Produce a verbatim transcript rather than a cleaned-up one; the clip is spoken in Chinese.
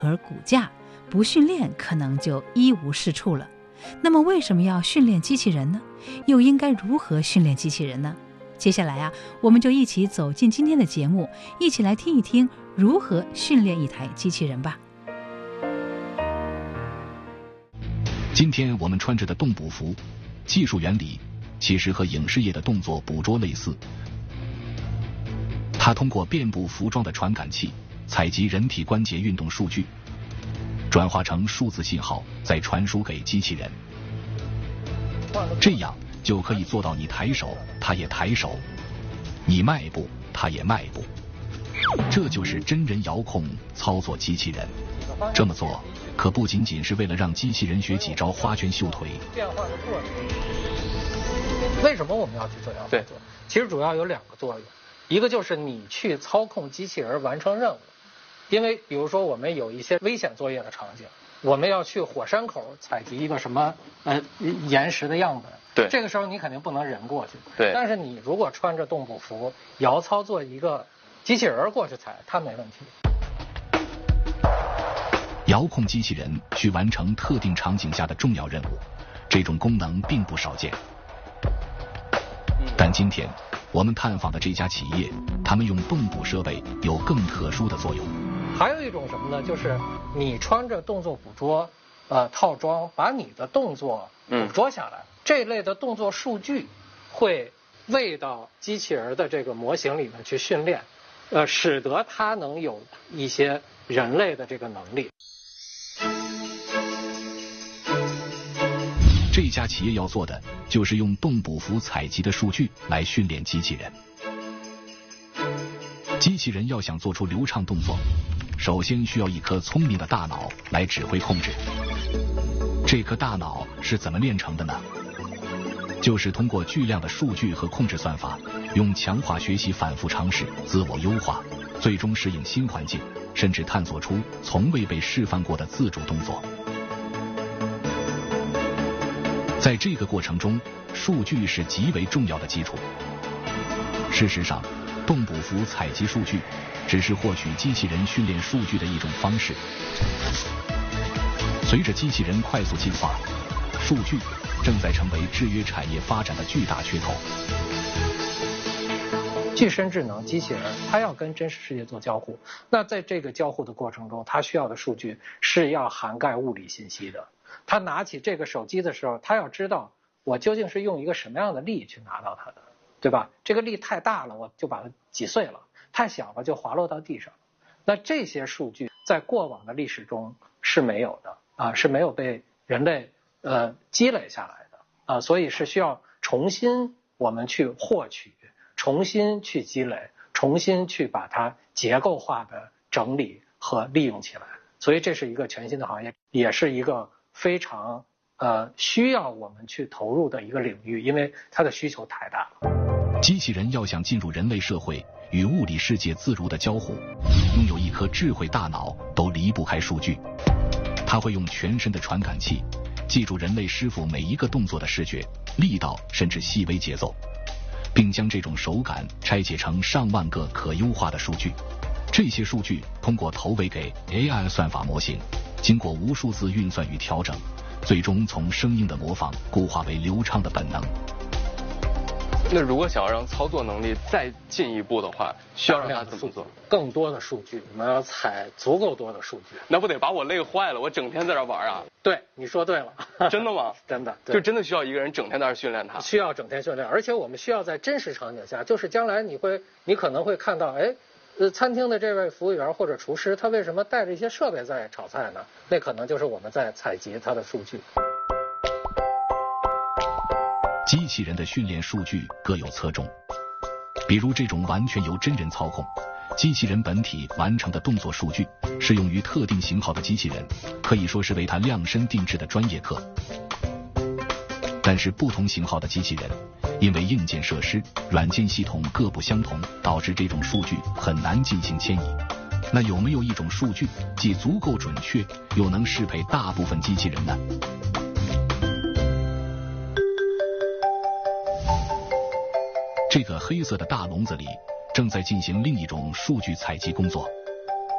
而骨架不训练可能就一无是处了。那么为什么要训练机器人呢？又应该如何训练机器人呢？接下来啊，我们就一起走进今天的节目，一起来听一听如何训练一台机器人吧。 今天我们穿着的动捕服，技术原理其实和影视业的动作捕捉类似。它通过遍布服装的传感器，采集人体关节运动数据，转化成数字信号，再传输给机器人。这样就可以做到你抬手，它也抬手；你迈步，它也迈步。这就是真人遥控操作机器人。这么做可不仅仅是为了让机器人学几招花拳绣腿。 变化的过程。为什么我们要去这样做？其实主要有两个作用，一个就是你去操控机器人完成任务，因为比如说我们有一些危险作业的场景，我们要去火山口采集一个什么呃岩石的样本， 对， 这个时候你肯定不能人过去， 对， 但是你如果穿着动捕服，遥操作一个机器人过去采，它没问题。 遥控机器人去完成特定场景下的重要任务，这种功能并不少见。但今天我们探访的这家企业，他们用动捕设备有更特殊的作用。 还有一种什么呢？就是你穿着动作捕捉呃套装，把你的动作捕捉下来，嗯、这类的动作数据会喂到机器人的这个模型里面去训练，呃，使得它能有一些人类的这个能力。 这家企业要做的就是用动捕服采集的数据来训练机器人。机器人要想做出流畅动作，首先需要一颗聪明的大脑来指挥控制。这颗大脑是怎么炼成的呢？就是通过巨量的数据和控制算法，用强化学习反复尝试，自我优化，最终适应新环境，甚至探索出从未被示范过的自主动作。在这个过程中，数据是极为重要的基础。事实上，动捕服采集数据只是获取机器人训练数据的一种方式。随着机器人快速进化，数据正在成为制约产业发展的巨大缺口。 具身智能机器人，它要跟真实世界做交互，那在这个交互的过程中，它需要的数据是要涵盖物理信息的。他拿起这个手机的时候，他要知道我究竟是用一个什么样的力去拿到它的，对吧？这个力太大了，我就把它挤碎了；太小了，就滑落到地上。那这些数据在过往的历史中是没有的啊，是没有被人类呃积累下来的啊，所以是需要重新我们去获取，重新去积累，重新去把它结构化的整理和利用起来。所以这是一个全新的行业，也是一个非常呃需要我们去投入的一个领域，因为它的需求太大了。 机器人要想进入人类社会，与物理世界自如的交互，拥有一颗智慧大脑都离不开数据。它会用全身的传感器记住人类师傅每一个动作的视觉、力道，甚至细微节奏，并将这种手感拆解成上万个可优化的数据。这些数据通过投喂给 A I 算法模型，经过无数次运算与调整，最终从生硬的模仿固化为流畅的本能。 那如果想要让操作能力再进一步的话，需要让它怎么做？ 更多的数据，我们要采足够多的数据。 那不得把我累坏了？我整天在这玩啊！ 对，你说对了。 真的吗？ 真的， 就真的需要一个人整天在这训练它。 需要整天训练，而且我们需要在真实场景下，就是将来你会，你可能会看到，哎，呃，餐厅的这位服务员或者厨师，他为什么带着一些设备在炒菜呢？那可能就是我们在采集他的数据。 机器人的训练数据各有侧重，比如这种完全由真人操控、机器人本体完成的动作数据，适用于特定型号的机器人，可以说是为它量身定制的专业课。但是不同型号的机器人，因为硬件设施、软件系统各不相同，导致这种数据很难进行迁移。那有没有一种数据既足够准确，又能适配大部分机器人呢？这个黑色的大笼子里正在进行另一种数据采集工作。